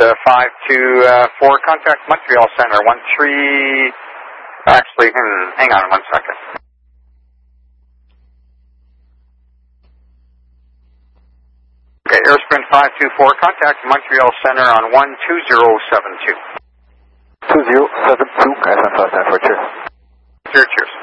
524, contact Montreal Center, 13, actually, hang on 1 second. Okay, Airsprint 524, contact Montreal Center on 12072. 2072,改善发散for cheers. Cheers.